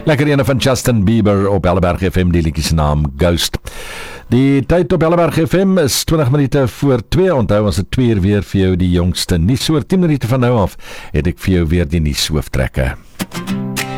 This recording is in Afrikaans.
Lekker ene van Justin Bieber op Helleberg FM, die liedjie se naam Ghost. Die tyd op Helleberg FM is 20 minute voor 2, onthou ons het 2 uur weer vir jou die jongste nuus, so oor 10 minute van nou af het ek vir jou weer die nuushooftrekke.